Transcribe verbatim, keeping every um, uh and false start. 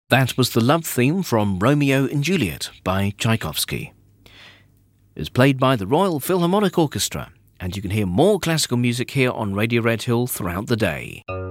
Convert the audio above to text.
That was the love theme from Romeo and Juliet by Tchaikovsky. It was played by the Royal Philharmonic Orchestra, and you can hear more classical music here on Radio Red Hill throughout the day.